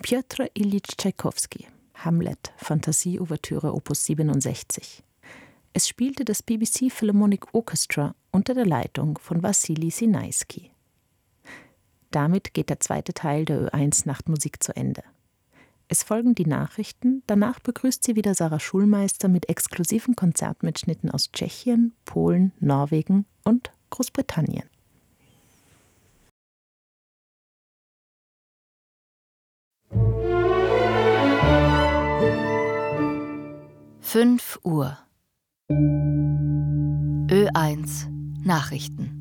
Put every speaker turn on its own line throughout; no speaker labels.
Pjotr Ilyich Tschaikowski, Hamlet, Fantasie-Ouvertüre Opus 67. Es spielte das BBC Philharmonic Orchestra unter der Leitung von Wassili Sinaisky. Damit geht der zweite Teil der Ö1 Nachtmusik zu Ende. Es folgen die Nachrichten, danach begrüßt sie wieder Sarah Schulmeister mit exklusiven Konzertmitschnitten aus Tschechien, Polen, Norwegen und Großbritannien.
Uhr. Ö1 Nachrichten.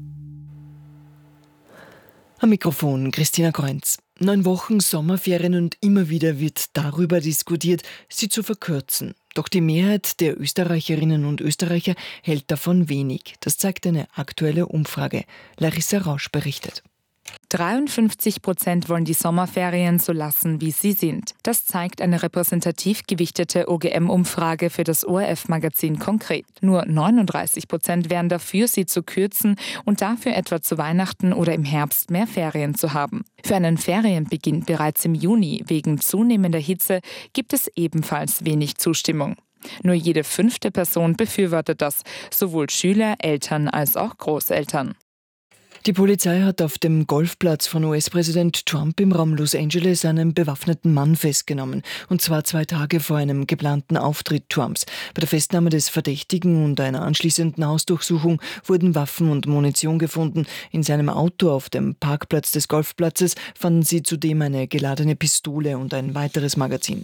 Am Mikrofon Christina Kreunz. 9 Wochen Sommerferien und immer wieder wird darüber diskutiert, sie zu verkürzen. Doch die Mehrheit der Österreicherinnen und Österreicher hält davon wenig. Das zeigt eine aktuelle Umfrage. Larissa Rausch berichtet.
53% wollen die Sommerferien so lassen, wie sie sind. Das zeigt eine repräsentativ gewichtete OGM-Umfrage für das ORF-Magazin Konkret. Nur 39% wären dafür, sie zu kürzen und dafür etwa zu Weihnachten oder im Herbst mehr Ferien zu haben. Für einen Ferienbeginn bereits im Juni wegen zunehmender Hitze gibt es ebenfalls wenig Zustimmung. Nur jede 5. Person befürwortet das, sowohl Schüler, Eltern als auch Großeltern.
Die Polizei hat auf dem Golfplatz von US-Präsident Trump im Raum Los Angeles einen bewaffneten Mann festgenommen. Und zwar 2 Tage vor einem geplanten Auftritt Trumps. Bei der Festnahme des Verdächtigen und einer anschließenden Hausdurchsuchung wurden Waffen und Munition gefunden. In seinem Auto auf dem Parkplatz des Golfplatzes fanden sie zudem eine geladene Pistole und ein weiteres Magazin.